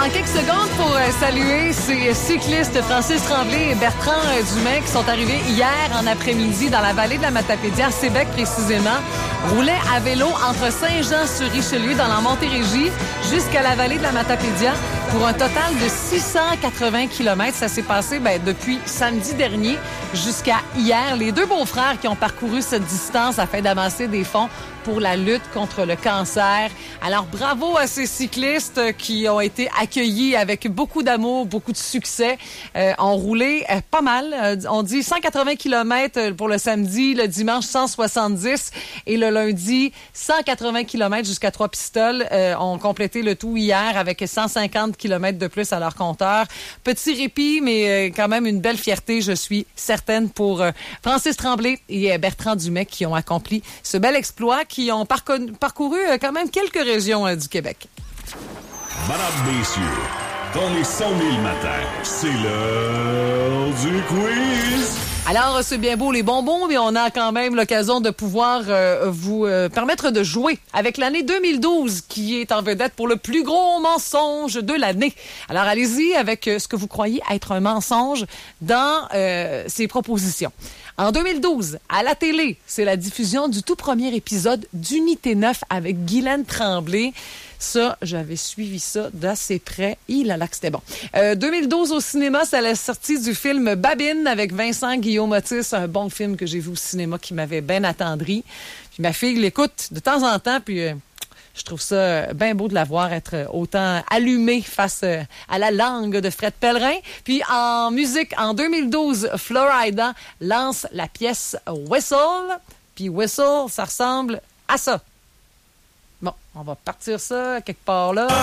quelques secondes pour saluer ces cyclistes Francis Tremblay et Bertrand Dumais qui sont arrivés hier en après-midi dans la vallée de la Matapédia, à Sébec précisément. Roulaient à vélo entre Saint-Jean-sur-Richelieu dans la Montérégie jusqu'à la vallée de la Matapédia pour un total de 680 km. Ça s'est passé depuis samedi dernier jusqu'à hier. Les deux beaux-frères qui ont parcouru cette distance afin d'amasser des fonds pour la lutte contre le cancer. Alors, bravo à ces cyclistes qui ont été accueillis avec beaucoup d'amour, beaucoup de succès. On roulé pas mal. On dit 180 km pour le samedi, le dimanche 170 et le lundi 180 km jusqu'à Trois-Pistoles. On complété le tout hier avec 150 km de plus à leur compteur. Petit répit, mais quand même une belle fierté, je suis certaine, pour Francis Tremblay et Bertrand Dumais qui ont accompli ce bel exploit, qui ont parcouru quand même quelques régions du Québec. Madame, messieurs, dans les 100 000 matins, c'est l'heure du quiz. Alors, c'est bien beau les bonbons, mais on a quand même l'occasion de pouvoir vous permettre de jouer avec l'année 2012 qui est en vedette pour le plus gros mensonge de l'année. Alors, allez-y avec ce que vous croyez être un mensonge dans ces propositions. En 2012, à la télé, c'est la diffusion du tout premier épisode d'Unité 9 avec Guylaine Tremblay. Ça, j'avais suivi ça d'assez près. Il a là que c'était bon. 2012 au cinéma, c'est la sortie du film Babine avec Vincent Guillaume Otis, un bon film que j'ai vu au cinéma qui m'avait bien attendri. Puis ma fille l'écoute de temps en temps, puis je trouve ça bien beau de la voir être autant allumée face à la langue de Fred Pellerin. Puis en musique, en 2012, Florida lance la pièce Whistle. Puis Whistle, ça ressemble à ça. Bon, on va partir ça quelque part là.